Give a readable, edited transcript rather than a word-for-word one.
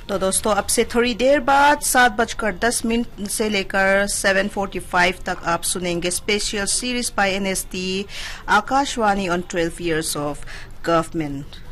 तो दोस्तों अब से थोड़ी देर बाद 7:10 से लेकर 7:45 तक आप सुनेंगे special series by NSD Akashvani on 12 years of government।